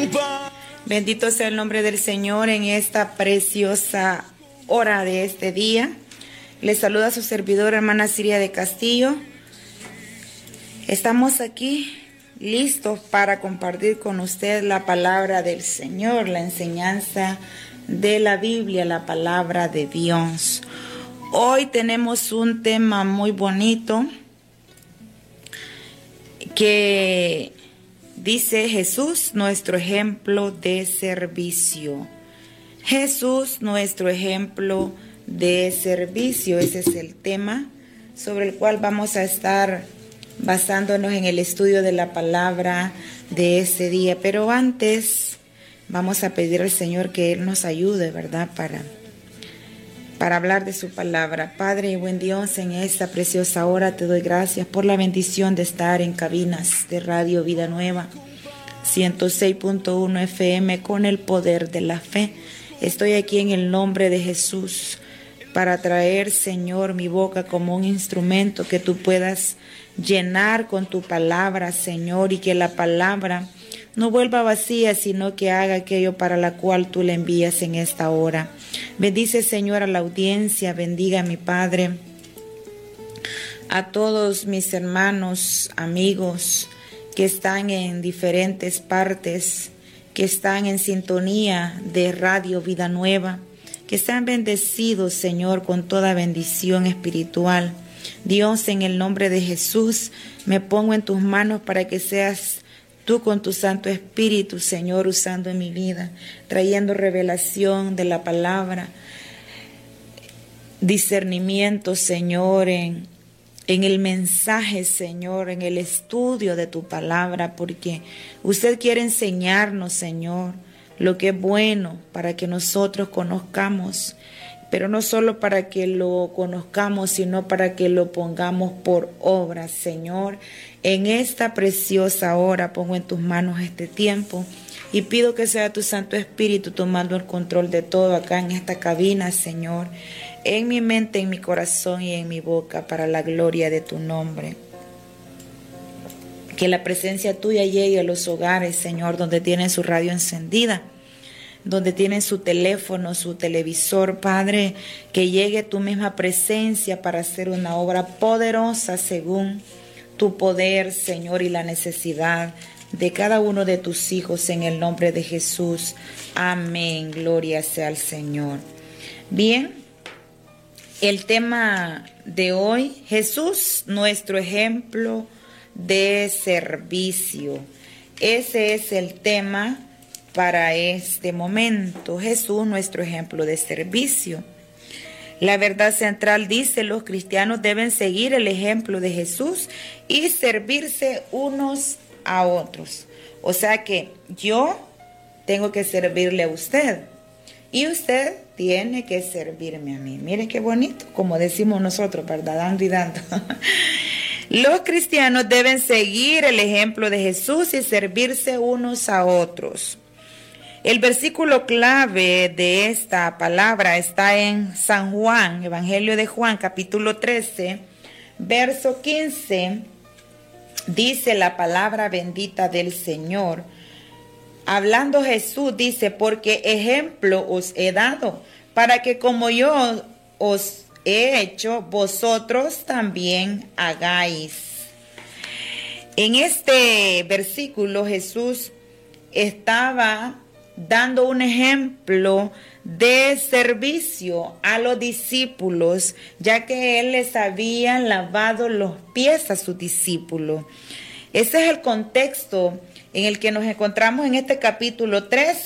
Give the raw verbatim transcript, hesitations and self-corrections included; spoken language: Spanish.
Bendito sea el nombre del Señor en esta preciosa hora de este día. Les saluda su servidora, hermana Siria de Castillo. Estamos aquí listos para compartir con usted la palabra del Señor, la enseñanza de la Biblia, la palabra de Dios. Hoy tenemos un tema muy bonito que dice Jesús, nuestro ejemplo de servicio. Jesús, nuestro ejemplo de servicio. Ese es el tema sobre el cual vamos a estar basándonos en el estudio de la palabra de este día. Pero antes vamos a pedir al Señor que Él nos ayude, ¿verdad? Para, para hablar de su palabra. Padre y buen Dios, en esta preciosa hora te doy gracias por la bendición de estar en cabinas de Radio Vida Nueva, ciento seis punto uno F M, con el poder de la fe. Estoy aquí en el nombre de Jesús para traer, Señor, mi boca como un instrumento que tú puedas llenar con tu palabra, Señor, y que la palabra no vuelva vacía, sino que haga aquello para la cual tú le envías en esta hora. Bendice, Señor, a la audiencia, bendiga a mi Padre, a todos mis hermanos, amigos que están en diferentes partes, que están en sintonía de Radio Vida Nueva, que sean bendecidos, Señor, con toda bendición espiritual. Dios, en el nombre de Jesús, me pongo en tus manos para que seas tú con tu Santo Espíritu, Señor, usando en mi vida, trayendo revelación de la palabra, discernimiento, Señor, en, en el mensaje, Señor, en el estudio de tu palabra, porque usted quiere enseñarnos, Señor, lo que es bueno para que nosotros conozcamos, pero no solo para que lo conozcamos, sino para que lo pongamos por obra, Señor. En esta preciosa hora pongo en tus manos este tiempo y pido que sea tu Santo Espíritu tomando el control de todo acá en esta cabina, Señor, en mi mente, en mi corazón y en mi boca, para la gloria de tu nombre. Que la presencia tuya llegue a los hogares, Señor, donde tienen su radio encendida, donde tienen su teléfono, su televisor, Padre, que llegue tu misma presencia para hacer una obra poderosa según tu poder, Señor, y la necesidad de cada uno de tus hijos, en el nombre de Jesús. Amén. Gloria sea al Señor. Bien, el tema de hoy, Jesús, nuestro ejemplo de servicio. Ese es el tema para este momento. Jesús, nuestro ejemplo de servicio. La verdad central dice: los cristianos deben seguir el ejemplo de Jesús y servirse unos a otros. O sea que yo tengo que servirle a usted y usted tiene que servirme a mí. Mire qué bonito, como decimos nosotros, ¿verdad? Dando y dando. Los cristianos deben seguir el ejemplo de Jesús y servirse unos a otros. El versículo clave de esta palabra está en San Juan, Evangelio de Juan, capítulo trece, verso quince. Dice la palabra bendita del Señor. Hablando Jesús, dice: porque ejemplo os he dado, para que como yo os he hecho, vosotros también hagáis. En este versículo Jesús estaba dando un ejemplo de servicio a los discípulos, ya que Él les había lavado los pies a sus discípulos. Ese es el contexto en el que nos encontramos en este capítulo tres